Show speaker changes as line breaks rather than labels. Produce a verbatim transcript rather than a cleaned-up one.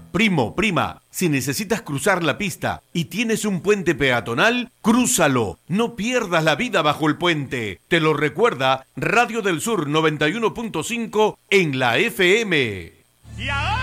Primo, prima, si necesitas cruzar la pista y tienes un puente peatonal, crúzalo. No pierdas la vida bajo el puente. Te lo recuerda Radio del Sur noventa y uno punto cinco en la F M.